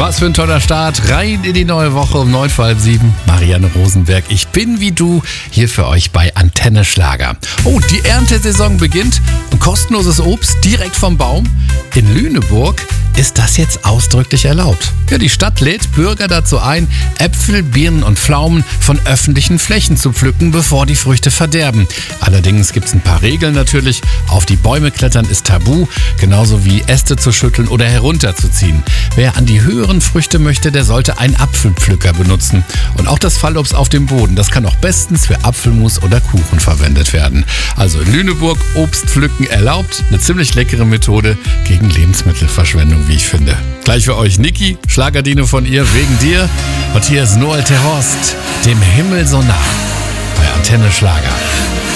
Was für ein toller Start. Rein in die neue Woche um 6:45 vor 7. Marianne Rosenberg. Ich bin wie du hier für euch bei Antenne Schlager. Oh, die Erntesaison beginnt. Ein kostenloses Obst direkt vom Baum. In Lüneburg ist das jetzt ausdrücklich erlaubt. Ja, die Stadt lädt Bürger dazu ein, Äpfel, Birnen und Pflaumen von öffentlichen Flächen zu pflücken, bevor die Früchte verderben. Allerdings gibt es ein paar Regeln natürlich. Auf die Bäume klettern ist tabu, genauso wie Äste zu schütteln oder herunterzuziehen. Wer an die höheren Früchte möchte, der sollte einen Apfelpflücker benutzen. Und auch das Fallobst auf dem Boden, das kann auch bestens für Apfelmus oder Kuchen verwendet werden. Also in Lüneburg Obst pflücken erlaubt. Eine ziemlich leckere Methode gegen Lebensmittelverschwendung, wie ich finde. Gleich für euch Niki, Schlagerdino von ihr, wegen dir. Und hier ist Noel Terhorst, dem Himmel so nah, bei Antenne Schlager.